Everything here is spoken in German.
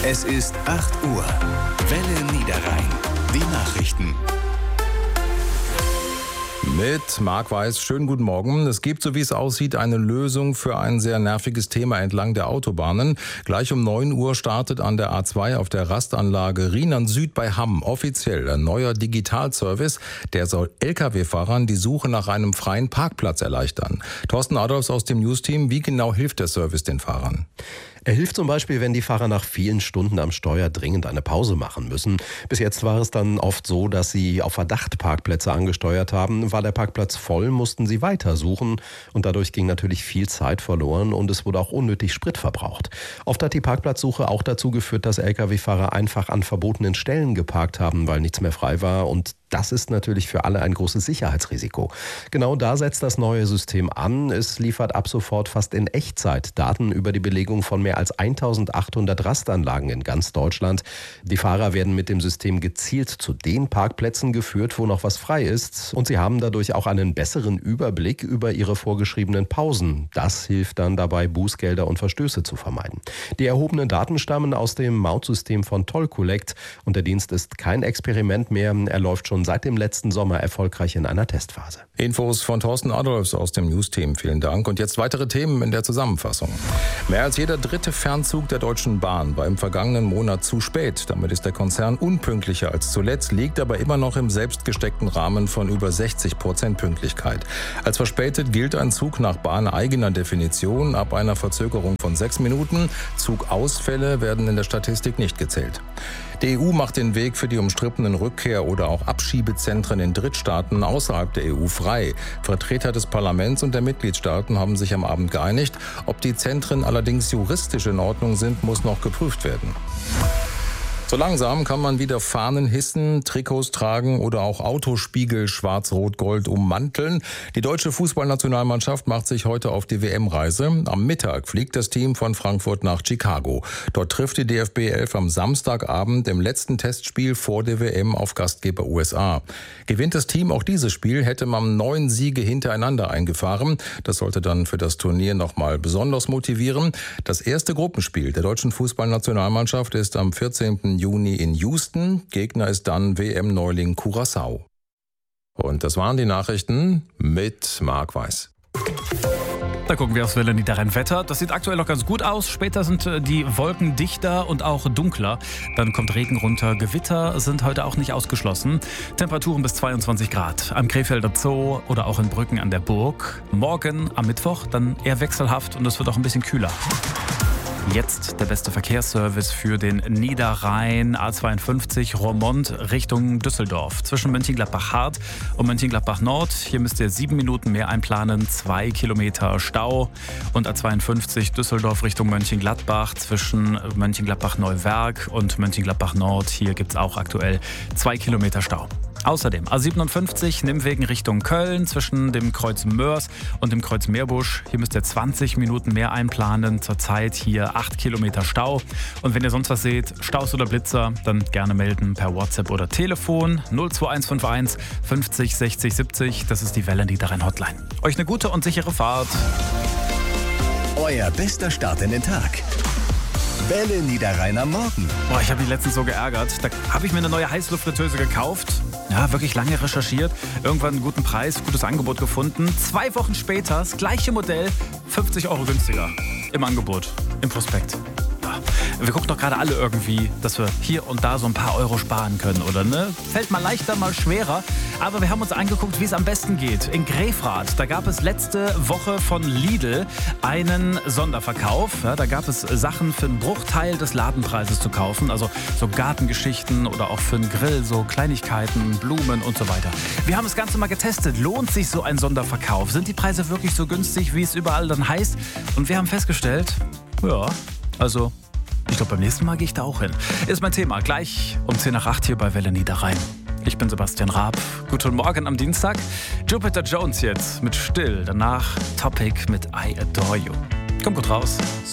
Es ist 8 Uhr. Welle Niederrhein. Die Nachrichten. Mit Marc Weiß, schönen guten Morgen. Es gibt, so wie es aussieht, eine Lösung für ein sehr nerviges Thema entlang der Autobahnen. Gleich um 9 Uhr startet an der A2 auf der Rastanlage Rheinland Süd bei Hamm offiziell ein neuer Digitalservice. Der soll Lkw-Fahrern die Suche nach einem freien Parkplatz erleichtern. Thorsten Adolfs aus dem News-Team, wie genau hilft der Service den Fahrern? Er hilft zum Beispiel, wenn die Fahrer nach vielen Stunden am Steuer dringend eine Pause machen müssen. Bis jetzt war es dann oft so, dass sie auf Verdacht Parkplätze angesteuert haben. War der Parkplatz voll, mussten sie weitersuchen. Und dadurch ging natürlich viel Zeit verloren und es wurde auch unnötig Sprit verbraucht. Oft hat die Parkplatzsuche auch dazu geführt, dass Lkw-Fahrer einfach an verbotenen Stellen geparkt haben, weil nichts mehr frei war. Und das ist natürlich für alle ein großes Sicherheitsrisiko. Genau da setzt das neue System an. Es liefert ab sofort fast in Echtzeit Daten über die Belegung von mehr als 1800 Rastanlagen in ganz Deutschland. Die Fahrer werden mit dem System gezielt zu den Parkplätzen geführt, wo noch was frei ist. Und sie haben dadurch auch einen besseren Überblick über ihre vorgeschriebenen Pausen. Das hilft dann dabei, Bußgelder und Verstöße zu vermeiden. Die erhobenen Daten stammen aus dem Mautsystem von Toll Collect. Und der Dienst ist kein Experiment mehr. Er läuft schon seit dem letzten Sommer erfolgreich in einer Testphase. Infos von Thorsten Adolfs aus dem News-Team. Vielen Dank. Und jetzt weitere Themen in der Zusammenfassung. Mehr als jeder dritte Fernzug der Deutschen Bahn war im vergangenen Monat zu spät. Damit ist der Konzern unpünktlicher als zuletzt, liegt aber immer noch im selbstgesteckten Rahmen von über 60% Pünktlichkeit. Als verspätet gilt ein Zug nach bahneigener Definition ab einer Verzögerung von 6 Minuten. Zugausfälle werden in der Statistik nicht gezählt. Die EU macht den Weg für die umstrittenen Rückkehr- oder auch Abschiebezentren in Drittstaaten außerhalb der EU frei. Vertreter des Parlaments und der Mitgliedstaaten haben sich am Abend geeinigt. Ob die Zentren allerdings juristisch in Ordnung sind, muss noch geprüft werden. So langsam kann man wieder Fahnen hissen, Trikots tragen oder auch Autospiegel schwarz-rot-gold ummanteln. Die deutsche Fußballnationalmannschaft macht sich heute auf die WM-Reise. Am Mittag fliegt das Team von Frankfurt nach Chicago. Dort trifft die DFB 11 am Samstagabend im letzten Testspiel vor der WM auf Gastgeber USA. Gewinnt das Team auch dieses Spiel, hätte man 9 Siege hintereinander eingefahren. Das sollte dann für das Turnier nochmal besonders motivieren. Das erste Gruppenspiel der deutschen Fußballnationalmannschaft ist am 14. Juni in Houston. Gegner ist dann WM-Neuling Curaçao. Und das waren die Nachrichten mit Marc Weiß. Da gucken wir aufs Welle Niederrhein Wetter. Das sieht aktuell noch ganz gut aus. Später sind die Wolken dichter und auch dunkler. Dann kommt Regen runter. Gewitter sind heute auch nicht ausgeschlossen. Temperaturen bis 22 Grad. Am Krefelder Zoo oder auch in Brücken an der Burg. Morgen am Mittwoch dann eher wechselhaft und es wird auch ein bisschen kühler. Jetzt der beste Verkehrsservice für den Niederrhein. A52 Roermond Richtung Düsseldorf. Zwischen Mönchengladbach-Hart und Mönchengladbach-Nord. Hier müsst ihr 7 Minuten mehr einplanen. 2 Kilometer Stau. Und A52 Düsseldorf Richtung Mönchengladbach. Zwischen Mönchengladbach-Neuwerk und Mönchengladbach-Nord. Hier gibt es auch aktuell 2 Kilometer Stau. Außerdem A57 Nimwegen Richtung Köln zwischen dem Kreuz Mörs und dem Kreuz Meerbusch. Hier müsst ihr 20 Minuten mehr einplanen. Zurzeit hier 8 Kilometer Stau. Und wenn ihr sonst was seht, Staus oder Blitzer, dann gerne melden per WhatsApp oder Telefon 02151 50 60 70. Das ist die Welle Niederrhein Hotline. Euch eine gute und sichere Fahrt. Euer bester Start in den Tag. Welle Niederrhein am Morgen. Boah, ich habe mich letztens so geärgert. Da habe ich mir eine neue Heißluftfritteuse gekauft. Ja, wirklich lange recherchiert. Irgendwann einen guten Preis, gutes Angebot gefunden. 2 Wochen später, das gleiche Modell, 50 Euro günstiger. Im Angebot, im Prospekt. Wir gucken doch gerade alle irgendwie, dass wir hier und da so ein paar Euro sparen können, oder ne? Fällt mal leichter, mal schwerer. Aber wir haben uns angeguckt, wie es am besten geht. In Grefrath, da gab es letzte Woche von Lidl einen Sonderverkauf. Ja, da gab es Sachen für einen Bruchteil des Ladenpreises zu kaufen. Also so Gartengeschichten oder auch für einen Grill, so Kleinigkeiten, Blumen und so weiter. Wir haben das Ganze mal getestet. Lohnt sich so ein Sonderverkauf? Sind die Preise wirklich so günstig, wie es überall dann heißt? Und wir haben festgestellt, ja, also ich glaube, beim nächsten Mal gehe ich da auch hin. Ist mein Thema. Gleich um 10 nach 8 hier bei Welle Niederrhein. Ich bin Sebastian Raab. Guten Morgen am Dienstag. Jupiter Jones jetzt mit Still. Danach Topic mit I Adore You. Kommt gut raus.